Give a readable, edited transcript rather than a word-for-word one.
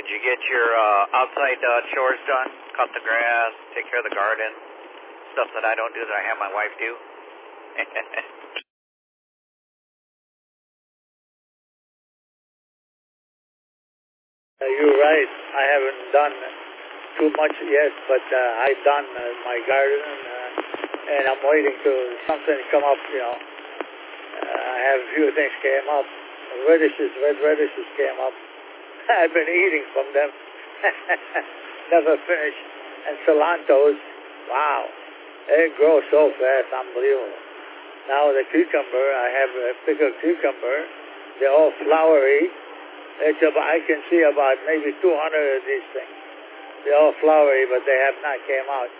Did you get your outside chores done? Cut the grass, take care of the garden, stuff that I don't do that I have my wife do? You're right. I haven't done too much yet, but I've done my garden, and I'm waiting to something come up, you know. I have a few things came up. Red radishes came up. I've been eating from them. Never finished. And cilantros, wow, they grow so fast, unbelievable. Now the cucumber, I have a pickled cucumber. They're all flowery. I can see about maybe 200 of these things. They're all flowery, but they have not came out.